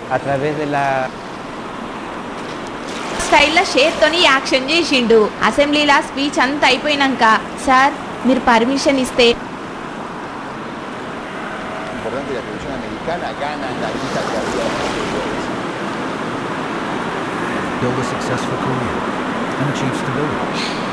a través de la స్టైల్లో షేర్తోని action చేసిండు. అసెంబ్లీలా speech అంతా అయిపోయినాక, సార్ మీరు పర్మిషన్ ఇస్తే importante la televisión americana gana en la lista que había de seguidores. Build a successful career and achieve stability.